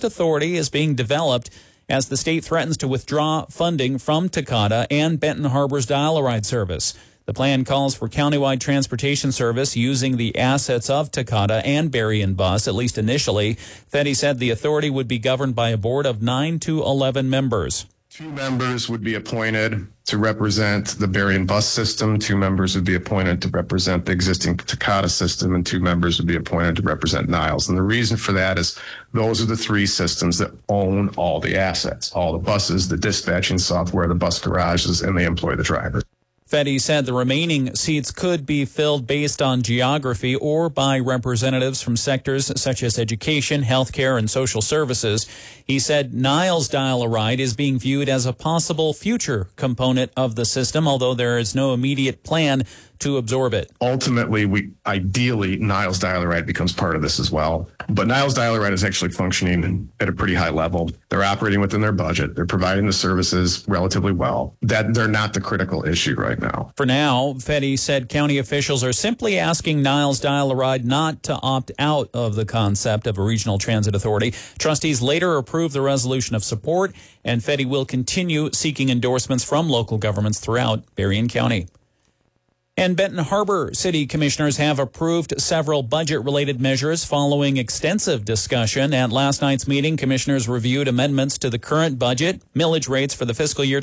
authority is being developed as the state threatens to withdraw funding from Takata and Benton Harbor's dial-a-ride service. The plan calls for countywide transportation service using the assets of Takata and Berrien Bus, at least initially. Fetty said the authority would be governed by a board of 9 to 11 members. 2 members would be appointed to represent the Berrien Bus system. 2 members would be appointed to represent the existing Takata system, and 2 members would be appointed to represent Niles. And the reason for that is those are the 3 systems that own all the assets, all the buses, the dispatching software, the bus garages, and they employ the drivers. Fetty said the remaining seats could be filled based on geography or by representatives from sectors such as education, healthcare, and social services. He said Niles Dial-a-Ride is being viewed as a possible future component of the system, although there is no immediate plan to absorb it. Ultimately, ideally, Niles Dial-a-Ride becomes part of this as well. But Niles Dial-a-Ride is actually functioning at a pretty high level. They're operating within their budget. They're providing the services relatively well. That they're not the critical issue right now. For now, Fetty said county officials are simply asking Niles Dial-a-Ride not to opt out of the concept of a regional transit authority. Trustees later approved the resolution of support, and Fetty will continue seeking endorsements from local governments throughout Berrien County. And Benton Harbor City Commissioners have approved several budget-related measures following extensive discussion. At last night's meeting, commissioners reviewed amendments to the current budget, millage rates for the fiscal year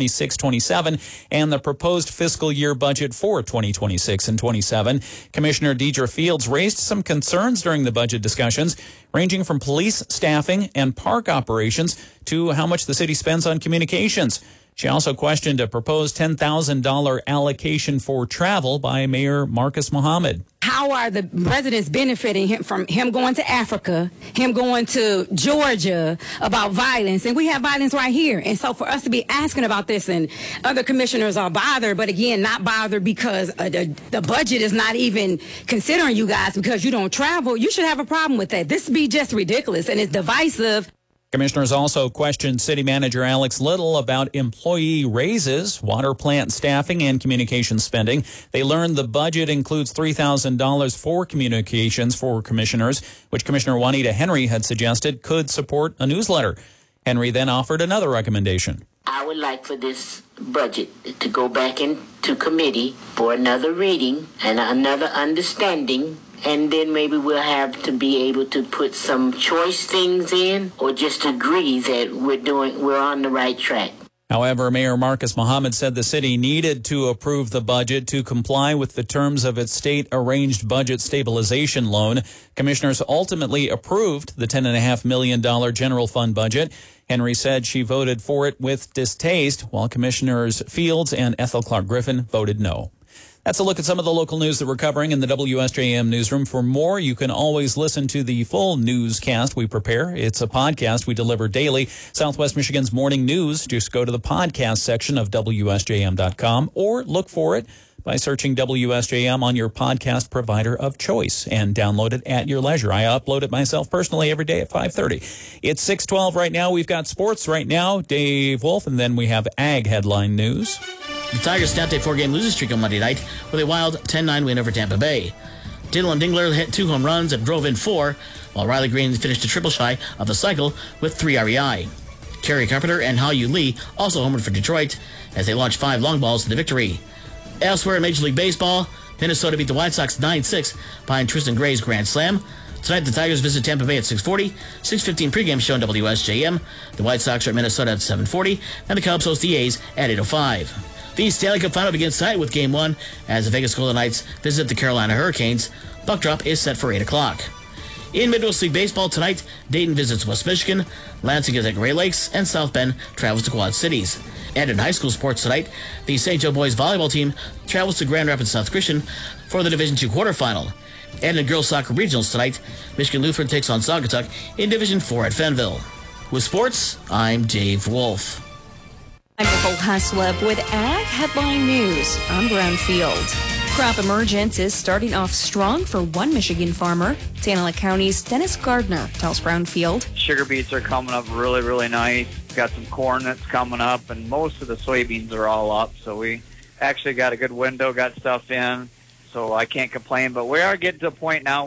2026-27, and the proposed fiscal year budget for 2026 and 27. Commissioner Deidre Fields raised some concerns during the budget discussions, ranging from police staffing and park operations to how much the city spends on communications. She also questioned a proposed $10,000 allocation for travel by Mayor Marcus Muhammad. How are the residents benefiting from him going to Africa, him going to Georgia about violence? And we have violence right here. And so for us to be asking about this, and other commissioners are bothered, but again, not bothered because the budget is not even considering you guys because you don't travel, you should have a problem with that. This be just ridiculous, and it's divisive. Commissioners also questioned City Manager Alex Little about employee raises, water plant staffing, and communication spending. They learned the budget includes $3,000 for communications for commissioners, which Commissioner Juanita Henry had suggested could support a newsletter. Henry then offered another recommendation. I would like for this budget to go back into committee for another reading and another understanding. And then maybe we'll have to be able to put some choice things in or just agree that we're on the right track. However, Mayor Marcus Muhammad said the city needed to approve the budget to comply with the terms of its state-arranged budget stabilization loan. Commissioners ultimately approved the $10.5 million general fund budget. Henry said she voted for it with distaste, while Commissioners Fields and Ethel Clark Griffin voted no. That's a look at some of the local news that we're covering in the WSJM newsroom. For more, you can always listen to the full newscast we prepare. It's a podcast we deliver daily. Southwest Michigan's morning news. Just go to the podcast section of WSJM.com or look for it by searching WSJM on your podcast provider of choice and download it at your leisure. I upload it myself personally every day at 5:30. It's 6:12 right now. We've got sports right now. Dave Wolf, and then we have Ag headline news. The Tigers snapped a 4-game losing streak on Monday night with a wild 10-9 win over Tampa Bay. Dylan Dingler hit 2 home runs and drove in 4, while Riley Green finished a triple shy of the cycle with 3 RBI. Kerry Carpenter and Hao Yu Lee also homered for Detroit as they launched 5 long balls to the victory. Elsewhere in Major League Baseball, Minnesota beat the White Sox 9-6 behind Tristan Gray's grand slam. Tonight, the Tigers visit Tampa Bay at 6:40, 6:15 pregame show on WSJM. The White Sox are at Minnesota at 7:40, and the Cubs host the A's at 8:05. The Stanley Cup Final begins tonight with Game 1 as the Vegas Golden Knights visit the Carolina Hurricanes. Puck drop is set for 8 o'clock. In Midwest League Baseball tonight, Dayton visits West Michigan, Lansing is at Great Lakes, and South Bend travels to Quad Cities. And in high school sports tonight, the St. Joe boys volleyball team travels to Grand Rapids South Christian for the Division II quarterfinal. And in girls soccer regionals tonight, Michigan Lutheran takes on Saugatuck in Division IV at Fenville. With sports, I'm Dave Wolf. I'm Nicole Haslip with Ag Headline News. I'm Brownfield. Crop emergence is starting off strong for one Michigan farmer. Tanana County's Dennis Gardner tells Brownfield. Sugar beets are coming up really, really nice. Got some corn that's coming up, and most of the soybeans are all up. So we actually got a good window, got stuff in. So I can't complain. But we are getting to a point now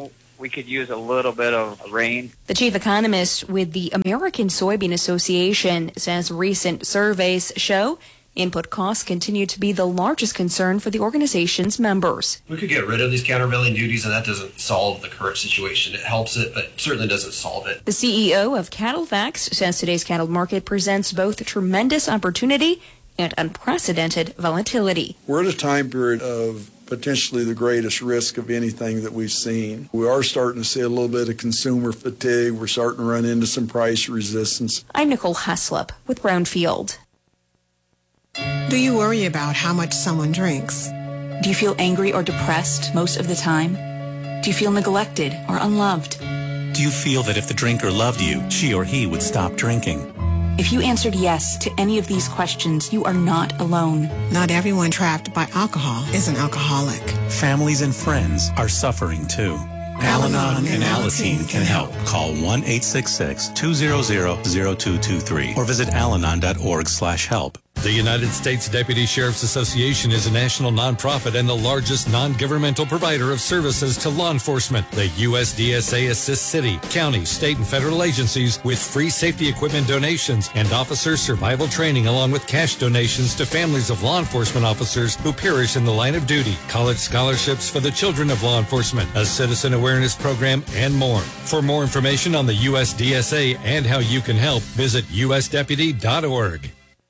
we could use a little bit of rain. The chief economist with the American Soybean Association says recent surveys show input costs continue to be the largest concern for the organization's members. We could get rid of these countervailing duties, and that doesn't solve the current situation. It helps it, but certainly doesn't solve it. The CEO of CattleFax says today's cattle market presents both tremendous opportunity and unprecedented volatility. We're at a time period of potentially the greatest risk of anything that we've seen. We are starting to see a little bit of consumer fatigue. We're starting to run into some price resistance. I'm Nicole Haslip with Brownfield. Do you worry about how much someone drinks? Do you feel angry or depressed most of the time? Do you feel neglected or unloved? Do you feel that if the drinker loved you, she or he would stop drinking? If you answered yes to any of these questions, you are not alone. Not everyone trapped by alcohol is an alcoholic. Families and friends are suffering too. Al-Anon and Alateen can help. Call 1-866-200-0223 or visit alanon.org/help. The United States Deputy Sheriff's Association is a national nonprofit and the largest non-governmental provider of services to law enforcement. The USDSA assists city, county, state, and federal agencies with free safety equipment donations and officer survival training, along with cash donations to families of law enforcement officers who perish in the line of duty, college scholarships for the children of law enforcement, a citizen awareness program, and more. For more information on the USDSA and how you can help, visit usdeputy.org.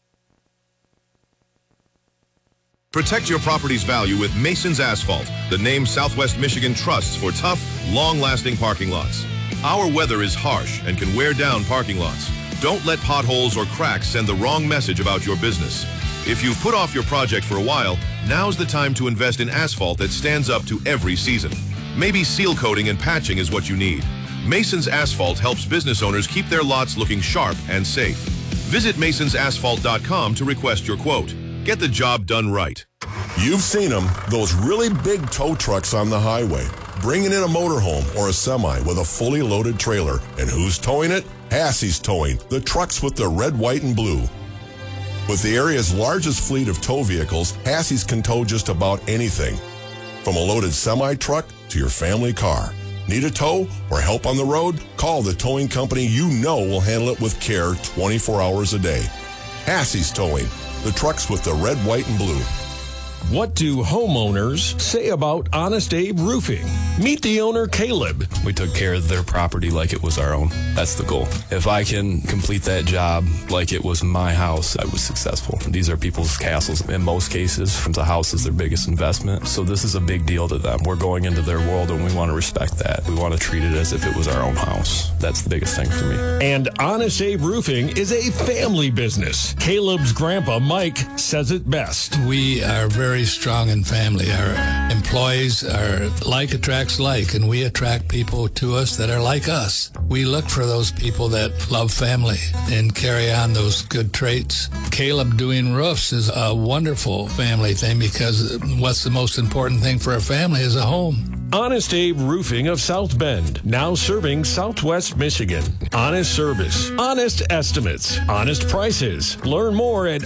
Protect your property's value with Mason's Asphalt, the name Southwest Michigan trusts for tough, long-lasting parking lots. Our weather is harsh and can wear down parking lots. Don't let potholes or cracks send the wrong message about your business. If you've put off your project for a while, now's the time to invest in asphalt that stands up to every season. Maybe seal coating and patching is what you need. Mason's Asphalt helps business owners keep their lots looking sharp and safe. Visit masonsasphalt.com to request your quote. Get the job done right. You've seen them, those really big tow trucks on the highway, bringing in a motorhome or a semi with a fully loaded trailer. And who's towing it? Hassey's Towing, the trucks with the red, white, and blue. With the area's largest fleet of tow vehicles, Hassey's can tow just about anything, from a loaded semi-truck to your family car. Need a tow or help on the road? Call the towing company you know will handle it with care 24 hours a day. Hassey's Towing, the trucks with the red, white, and blue. What do homeowners say about Honest Abe Roofing? Meet the owner, Caleb. We took care of their property like it was our own. That's the goal. If I can complete that job like it was my house, I was successful. These are people's castles. In most cases, the house is their biggest investment. So this is a big deal to them. We're going into their world and we want to respect that. We want to treat it as if it was our own house. That's the biggest thing for me. And Honest Abe Roofing is a family business. Caleb's grandpa, Mike, says it best. We are very strong in family. Our employees are like attracts like, and we attract people to us that are like us. We look for those people that love family and carry on those good traits. Caleb doing roofs is a wonderful family thing, because what's the most important thing for a family is a home. Honest Abe Roofing of South Bend, now serving Southwest Michigan. Honest service, honest estimates, honest prices. Learn more at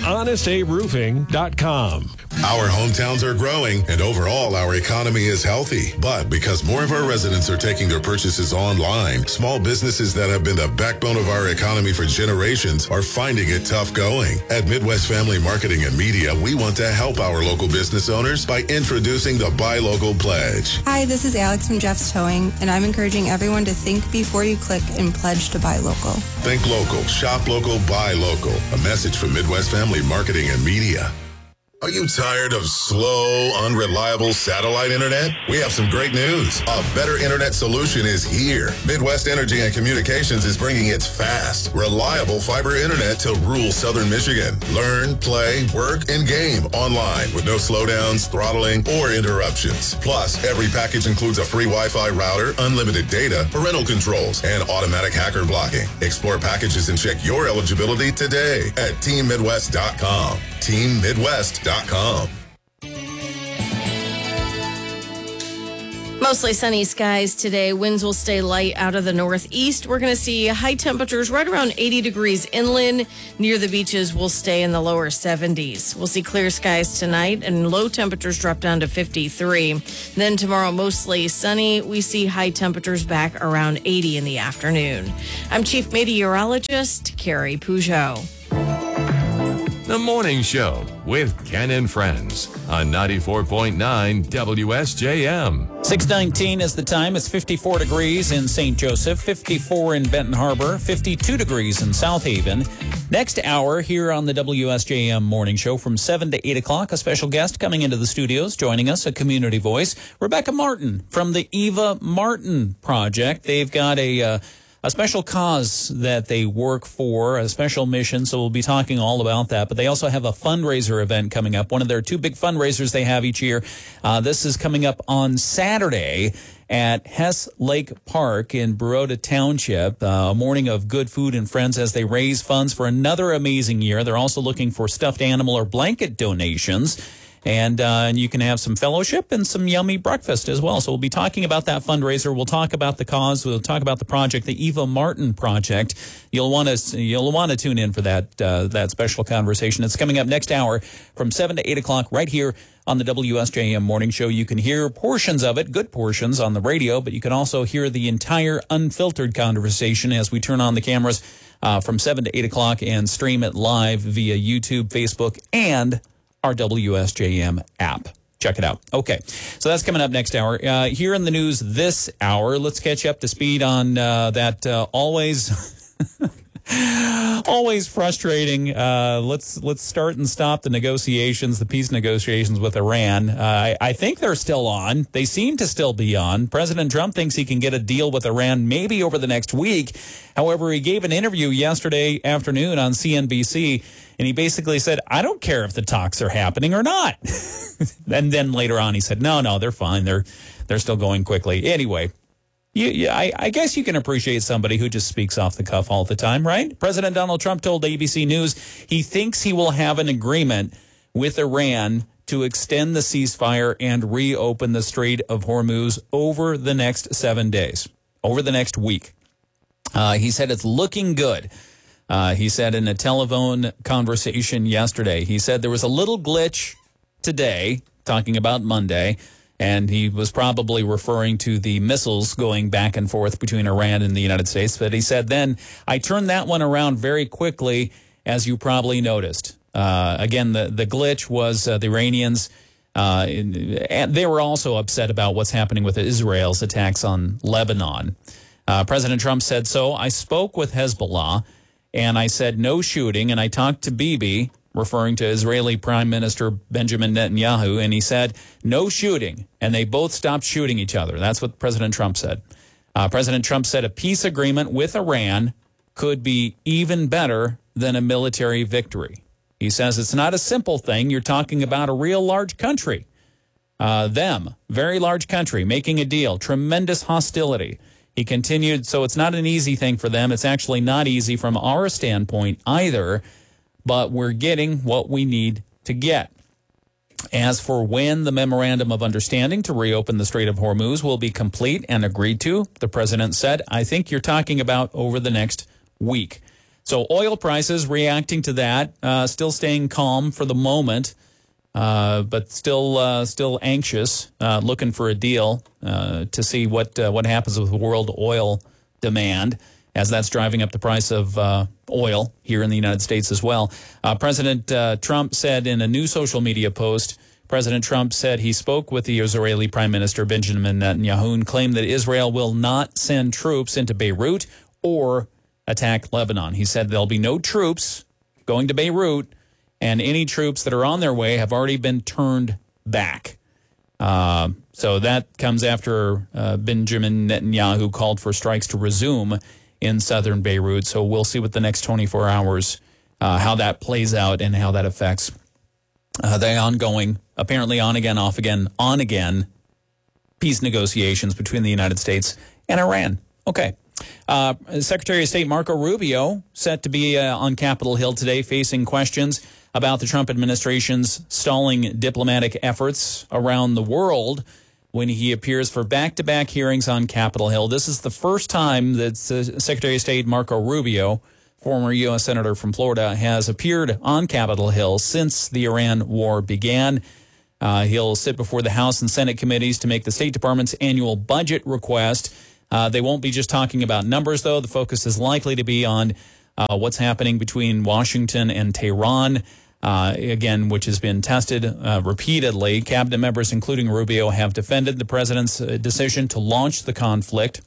honestaberoofing.com. Our hometowns are growing, and overall our economy is healthy. But because more of our residents are taking their purchases online, small businesses that have been the backbone of our economy for generations are finding it tough going. At Midwest Family Marketing and Media, we want to help our local business owners by introducing the Buy Local Pledge. Hi, this is Alex from Jeff's Towing, and I'm encouraging everyone to think before you click and pledge to buy local. Think local, shop local, buy local. A message from Midwest Family Marketing and Media. Are you tired of slow, unreliable satellite internet? We have some great news. A better internet solution is here. Midwest Energy and Communications is bringing its fast, reliable fiber internet to rural southern Michigan. Learn, play, work, and game online with no slowdowns, throttling, or interruptions. Plus, every package includes a free Wi-Fi router, unlimited data, parental controls, and automatic hacker blocking. Explore packages and check your eligibility today at teammidwest.com. teammidwest.com. Mostly sunny skies today. Winds will stay light out of the northeast. We're going to see high temperatures right around 80 degrees inland. Near the beaches, we'll stay in the lower 70s. We'll see clear skies tonight and low temperatures drop down to 53. Then tomorrow, mostly sunny. We see high temperatures back around 80 in the afternoon. I'm Chief Meteorologist Carrie Peugeot. The Morning Show with Ken and Friends on 94.9 WSJM. 6:19 is the time. It's 54 degrees in St. Joseph, 54 in Benton Harbor, 52 degrees in South Haven. Next hour here on the WSJM Morning Show from 7 to 8 o'clock, a special guest coming into the studios, joining us, a community voice, Rebecca Martin from the Eva Martin Project. They've got a special cause that they work for, a special mission, so we'll be talking all about that. But they also have a fundraiser event coming up, one of their two big fundraisers they have each year. This is coming up on Saturday at Hess Lake Park in Baroda Township, a morning of good food and friends as they raise funds for another amazing year. They're also looking for stuffed animal or blanket donations. And you can have some fellowship and some yummy breakfast as well. So we'll be talking about that fundraiser. We'll talk about the cause. We'll talk about the project, the Eva Martin Project. You'll want to tune in for that special conversation. It's coming up next hour from 7 to 8 o'clock right here on the WSJM Morning Show. You can hear portions of it, good portions, on the radio, but you can also hear the entire unfiltered conversation as we turn on the cameras from 7 to 8 o'clock and stream it live via YouTube, Facebook, and our WSJM app. Check it out. Okay, so that's coming up next hour. Here in the news this hour, let's catch up to speed on that always frustrating. Let's start and stop the negotiations, the peace negotiations with Iran. I think they're still on. They seem to still be on. President Trump thinks he can get a deal with Iran maybe over the next week. However, he gave an interview yesterday afternoon on CNBC, and he basically said, I don't care if the talks are happening or not. And then later on he said, no, they're fine. They're still going quickly. Anyway, I guess you can appreciate somebody who just speaks off the cuff all the time, right? President Donald Trump told ABC News he thinks he will have an agreement with Iran to extend the ceasefire and reopen the Strait of Hormuz over the next 7 days, over the next week. He said it's looking good. He said in a telephone conversation yesterday, he said there was a little glitch today, talking about Monday, and he was probably referring to the missiles going back and forth between Iran and the United States. But he said, then I turned that one around very quickly, as you probably noticed. Again, the glitch was the Iranians. And they were also upset about what's happening with Israel's attacks on Lebanon. President Trump said, so I spoke with Hezbollah, and I said no shooting, and I talked to Bibi, referring to Israeli Prime Minister Benjamin Netanyahu, and he said no shooting, and they both stopped shooting each other. That's what President Trump said. President Trump said a peace agreement with Iran could be even better than a military victory. He says it's not a simple thing. You're talking about a real large country. Very large country, making a deal, tremendous hostility. He continued, so it's not an easy thing for them. It's actually not easy from our standpoint either, but we're getting what we need to get. As for when the memorandum of understanding to reopen the Strait of Hormuz will be complete and agreed to, the president said, I think you're talking about over the next week. So oil prices reacting to that, still staying calm for the moment, but still anxious, looking for a deal to see what happens with world oil demand, as that's driving up the price of oil here in the United States as well. President Trump said in a new social media post, President Trump said he spoke with the Israeli Prime Minister Benjamin Netanyahu and claimed that Israel will not send troops into Beirut or attack Lebanon. He said there'll be no troops going to Beirut, and any troops that are on their way have already been turned back. So that comes after Benjamin Netanyahu called for strikes to resume in southern Beirut. So we'll see what the next 24 hours, how that plays out and how that affects the ongoing, apparently on again, off again, on again, peace negotiations between the United States and Iran. Okay. Secretary of State Marco Rubio set to be on Capitol Hill today facing questions about the Trump administration's stalling diplomatic efforts around the world. when he appears for back-to-back hearings on Capitol Hill. This is the first time that Secretary of State Marco Rubio, former U.S. Senator from Florida, has appeared on Capitol Hill since the Iran war began. He'll sit before the House and Senate committees to make the State Department's annual budget request. They won't be just talking about numbers, though. The focus is likely to be on what's happening between Washington and Tehran, again, which has been tested repeatedly. Cabinet members, including Rubio, have defended the president's decision to launch the conflict.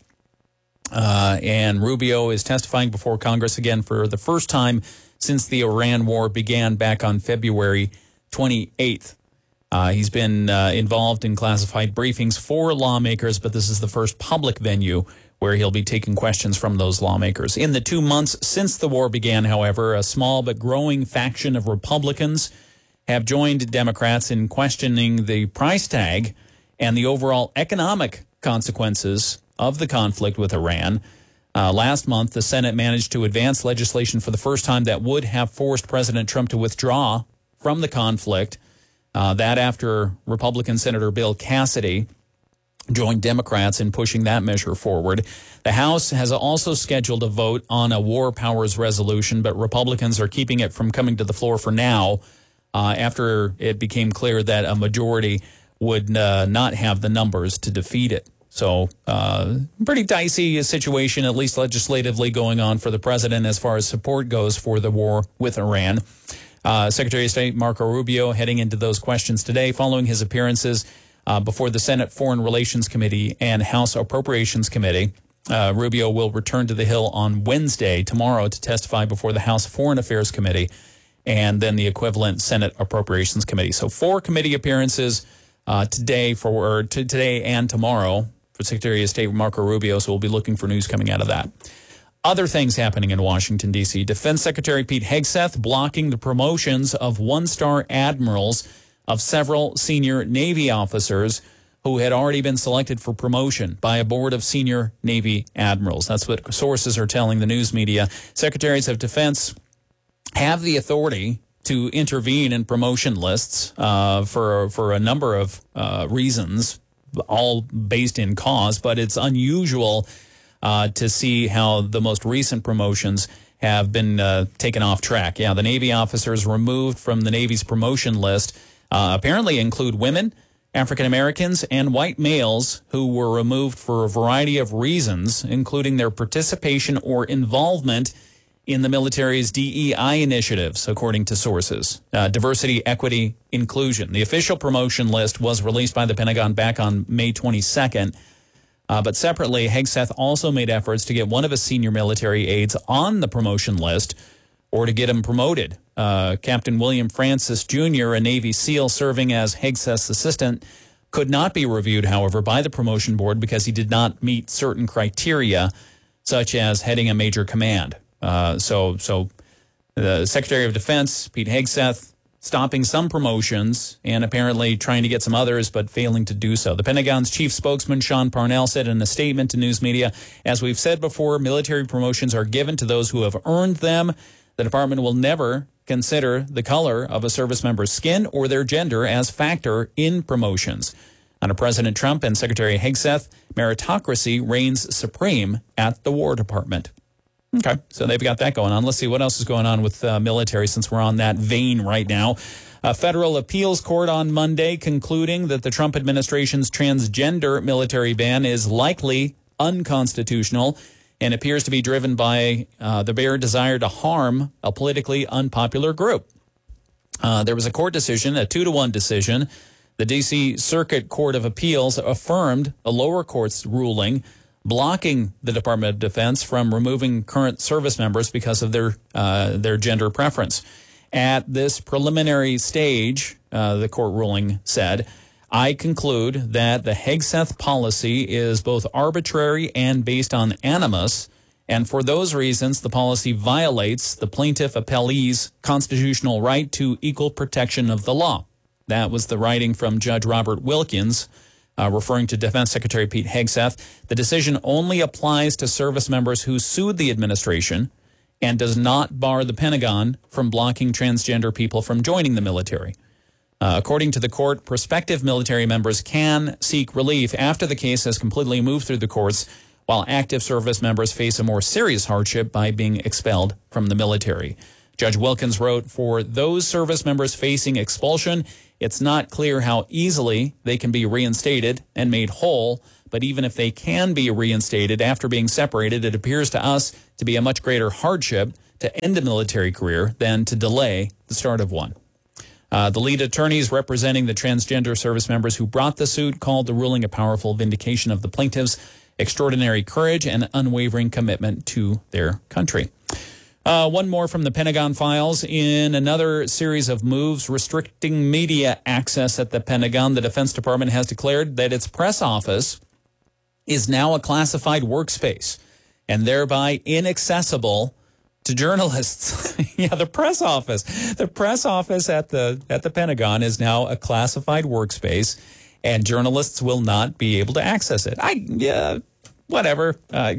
And Rubio is testifying before Congress again for the first time since the Iran war began back on February 28th. He's been involved in classified briefings for lawmakers, but this is the first public venue where he'll be taking questions from those lawmakers. In the 2 months since the war began, however, a small but growing faction of Republicans have joined Democrats in questioning the price tag and the overall economic consequences of the conflict with Iran. Last month, the Senate managed to advance legislation for the first time that would have forced President Trump to withdraw from the conflict. That after Republican Senator Bill Cassidy joined Democrats in pushing that measure forward. The House has also scheduled a vote on a war powers resolution, but Republicans are keeping it from coming to the floor for now after it became clear that a majority would not have the numbers to defeat it. So pretty dicey situation, at least legislatively, going on for the president as far as support goes for the war with Iran. Secretary of State Marco Rubio heading into those questions today following his appearances before the Senate Foreign Relations Committee and House Appropriations Committee. Rubio will return to the Hill on Wednesday, tomorrow, to testify before the House Foreign Affairs Committee and then the equivalent Senate Appropriations Committee. So 4 committee appearances today and tomorrow for Secretary of State Marco Rubio, so we'll be looking for news coming out of that. Other things happening in Washington, D.C. Defense Secretary Pete Hegseth blocking the promotions of one-star admirals of several senior Navy officers who had already been selected for promotion by a board of senior Navy admirals. That's what sources are telling the news media. Secretaries of Defense have the authority to intervene in promotion lists for a number of reasons, all based in cause, but it's unusual to see how the most recent promotions have been taken off track. Yeah, the Navy officers removed from the Navy's promotion list apparently include women, African Americans, and white males who were removed for a variety of reasons, including their participation or involvement in the military's DEI initiatives, according to sources. Diversity, equity, inclusion. The official promotion list was released by the Pentagon back on May 22nd. But separately, Hegseth also made efforts to get one of his senior military aides on the promotion list or to get him promoted. Captain William Francis Jr., a Navy SEAL serving as Hegseth's assistant, could not be reviewed, however, by the promotion board because he did not meet certain criteria, such as heading a major command. So the Secretary of Defense, Pete Hegseth, stopping some promotions and apparently trying to get some others, but failing to do so. The Pentagon's chief spokesman, Sean Parnell, said in a statement to news media, "As we've said before, military promotions are given to those who have earned them. The department will never consider the color of a service member's skin or their gender as factor in promotions." Under President Trump and Secretary Hegseth, meritocracy reigns supreme at the War Department. Okay, so they've got that going on. Let's see what else is going on with military since we're on that vein right now. A federal appeals court on Monday concluding that the Trump administration's transgender military ban is likely unconstitutional and appears to be driven by the bare desire to harm a politically unpopular group. There was a court decision, a 2-1 decision. The D.C. Circuit Court of Appeals affirmed a lower court's ruling blocking the Department of Defense from removing current service members because of their gender preference. At this preliminary stage, the court ruling said, "I conclude that the Hegseth policy is both arbitrary and based on animus, and for those reasons, the policy violates the plaintiff appellee's constitutional right to equal protection of the law." That was the writing from Judge Robert Wilkins, referring to Defense Secretary Pete Hegseth. The decision only applies to service members who sued the administration and does not bar the Pentagon from blocking transgender people from joining the military. According to the court, prospective military members can seek relief after the case has completely moved through the courts, while active service members face a more serious hardship by being expelled from the military. Judge Wilkins wrote, for those service members facing expulsion, it's not clear how easily they can be reinstated and made whole, but even if they can be reinstated after being separated, it appears to us to be a much greater hardship to end a military career than to delay the start of one. The lead attorneys representing the transgender service members who brought the suit called the ruling a powerful vindication of the plaintiffs' extraordinary courage and unwavering commitment to their country. One more from the Pentagon Files. In another series of moves restricting media access at the Pentagon, the Defense Department has declared that its press office is now a classified workspace and thereby inaccessible to journalists. Yeah, the press office. The press office at the Pentagon is now a classified workspace, and journalists will not be able to access it. Whatever.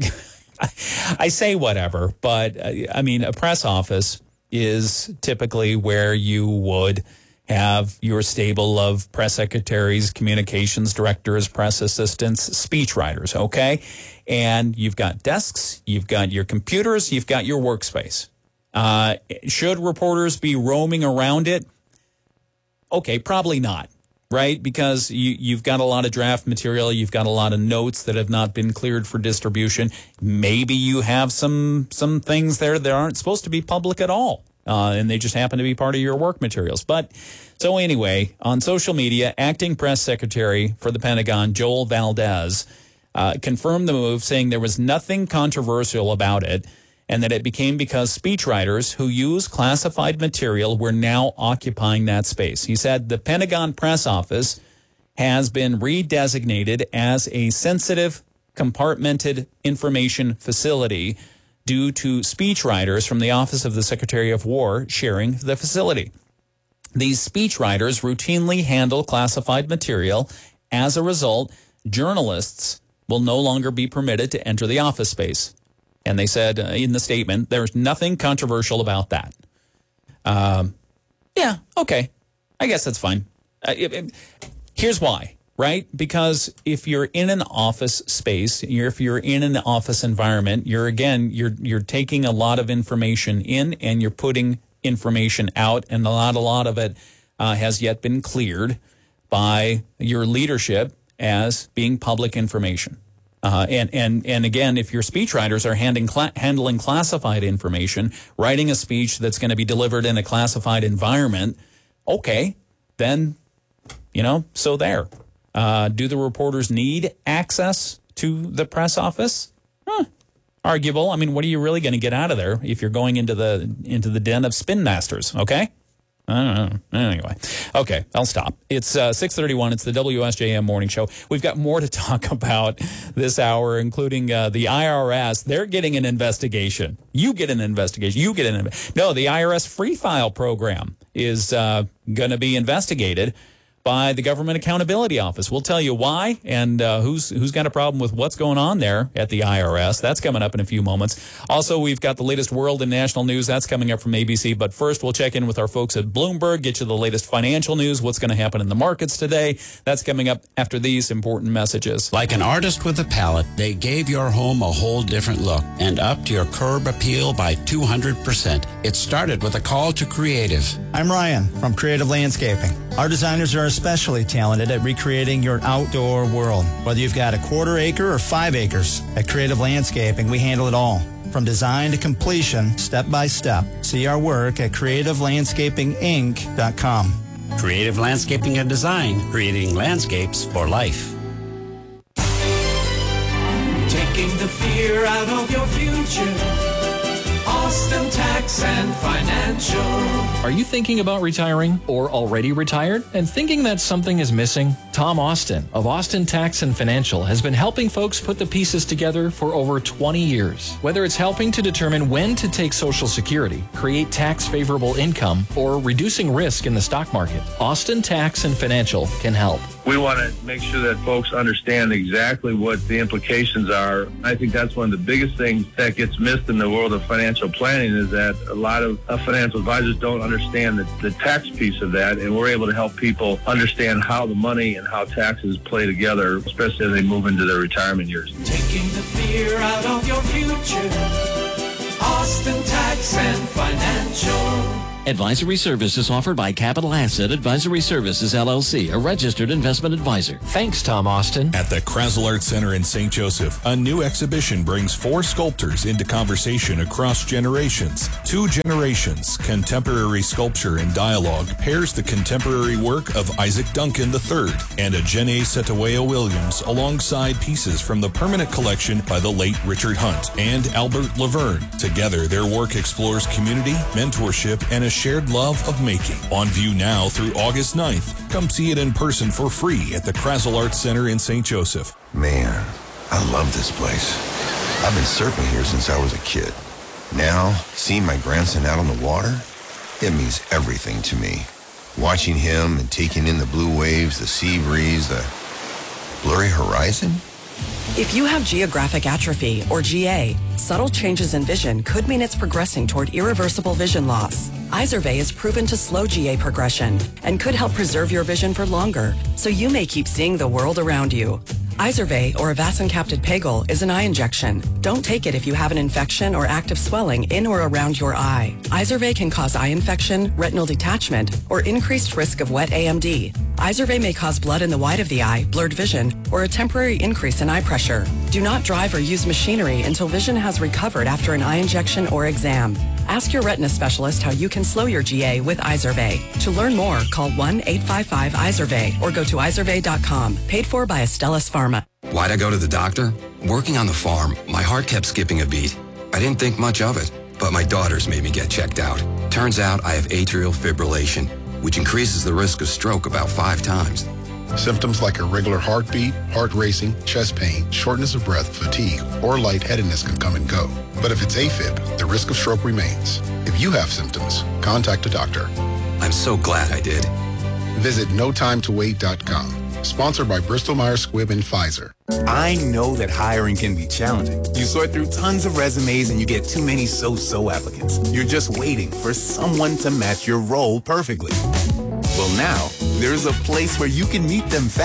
I say whatever, but I mean, a press office is typically where you would have your stable of press secretaries, communications directors, press assistants, speechwriters, okay? And you've got desks, you've got your computers, you've got your workspace. Should reporters be roaming around it? Okay, probably not, right? Because you've got a lot of draft material, you've got a lot of notes that have not been cleared for distribution. Maybe you have some things there that aren't supposed to be public at all. And they just happen to be part of your work materials. But so anyway, on social media, acting press secretary for the Pentagon, Joel Valdez, confirmed the move, saying there was nothing controversial about it and that it became because speechwriters who use classified material were now occupying that space. He said the Pentagon press office has been redesignated as a sensitive, compartmented information facility due to speechwriters from the Office of the Secretary of War sharing the facility. These speechwriters routinely handle classified material. As a result, journalists will no longer be permitted to enter the office space. And they said in the statement, there's nothing controversial about that. Yeah, okay. I guess that's fine. Here's why. Right? Because if you're in an office space, if you're in an office environment, you're taking a lot of information in and you're putting information out, and not a lot of it has yet been cleared by your leadership as being public information. And again, if your speechwriters are handling classified information, writing a speech that's going to be delivered in a classified environment, okay, then, so there. Do the reporters need access to the press office? Arguable. I mean, what are you really going to get out of there if you're going into the den of spin masters? Okay. I don't know. Anyway, okay, I'll stop. It's 6:31. It's the WSJM Morning Show. We've got more to talk about this hour, including the IRS. They're getting an investigation. You get an investigation. No, the IRS Free File program is going to be investigated by the Government Accountability Office. We'll tell you why and who's got a problem with what's going on there at the IRS. That's coming up in a few moments. Also, we've got the latest world and national news. That's coming up from ABC. But first, we'll check in with our folks at Bloomberg, get you the latest financial news, what's going to happen in the markets today. That's coming up after these important messages. Like an artist with a palette, they gave your home a whole different look and upped your curb appeal by 200%. It started with a call to creative. I'm Ryan from Creative Landscaping. Our designers are especially talented at recreating your outdoor world. Whether you've got a 1/4 acre or 5 acres, at Creative Landscaping, we handle it all. From design to completion, step by step. See our work at creativelandscapinginc.com. Creative Landscaping and Design, creating landscapes for life. Taking the fear out of your future. Austin Tax and Financial. Are you thinking about retiring or already retired and thinking that something is missing? Tom Austin of Austin Tax and Financial has been helping folks put the pieces together for over 20 years. Whether it's helping to determine when to take Social Security, create tax-favorable income, or reducing risk in the stock market, Austin Tax and Financial can help. We want to make sure that folks understand exactly what the implications are. I think that's one of the biggest things that gets missed in the world of financial planning is that a lot of financial advisors don't understand the tax piece of that, and we're able to help people understand how the money and how taxes play together, especially as they move into their retirement years. Taking the fear out of your future. Austin Tax and Financial. Advisory services offered by Capital Asset Advisory Services, LLC, a registered investment advisor. Thanks, Tom Austin. At the Krasl Art Center in St. Joseph, a new exhibition brings 4 sculptors into conversation across generations. 2 generations, contemporary sculpture and dialogue, pairs the contemporary work of Isaac Duncan III and Ajene Setawaya Williams alongside pieces from the permanent collection by the late Richard Hunt and Albert Laverne. Together, their work explores community, mentorship, and a shared love of making. On view now through August 9th. Come see it in person for free at the Krasl Art Center in St. Joseph. Man, I love this place. I've been surfing here since I was a kid. Now, seeing my grandson out on the water, it means everything to me. Watching him and taking in the blue waves, the sea breeze, the blurry horizon. If you have geographic atrophy, or GA, subtle changes in vision could mean it's progressing toward irreversible vision loss. Izervay is proven to slow GA progression and could help preserve your vision for longer, so you may keep seeing the world around you. Izervay, or avacincaptad pegol, is an eye injection. Don't take it if you have an infection or active swelling in or around your eye. Izervay can cause eye infection, retinal detachment, or increased risk of wet AMD. Izervay may cause blood in the white of the eye, blurred vision, or a temporary increase in eye pressure. Do not drive or use machinery until vision has recovered after an eye injection or exam. Ask your retina specialist how you can slow your GA with Izervay. To learn more, call 1-855-IZERVAY or go to izervay.com. Paid for by Astellas Pharma. Why'd I go to the doctor? Working on the farm, my heart kept skipping a beat. I didn't think much of it, but my daughters made me get checked out. Turns out I have atrial fibrillation, which increases the risk of stroke about 5 times. Symptoms like irregular heartbeat, heart racing, chest pain, shortness of breath, fatigue, or lightheadedness can come and go. But if it's AFib, the risk of stroke remains. If you have symptoms, contact a doctor. I'm so glad I did. Visit notimetowait.com. Sponsored by Bristol-Myers Squibb and Pfizer. I know that hiring can be challenging. You sort through tons of resumes and you get too many so-so applicants. You're just waiting for someone to match your role perfectly. Well, now, there's a place where you can meet them fast.